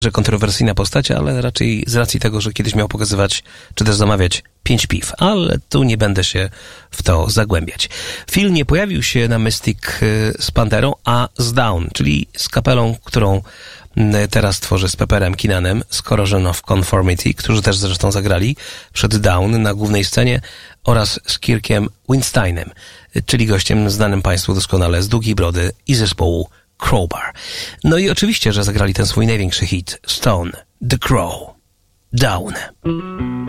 że kontrowersyjna postać, ale raczej z racji tego, że kiedyś miał pokazywać, czy też zamawiać 5 piw, ale tu nie będę się w to zagłębiać. Phil nie pojawił się na Mystic z Panterą, a z Down, czyli z kapelą, którą teraz tworzy z Pepperem Keenanem, z Corrosion of Conformity, którzy też zresztą zagrali przed Down na głównej scenie, oraz z Kirkiem Windsteinem, czyli gościem znanym Państwu doskonale z Długiej Brody i zespołu Crowbar. No i oczywiście, że zagrali ten swój największy hit, Stone, The Crow, Down.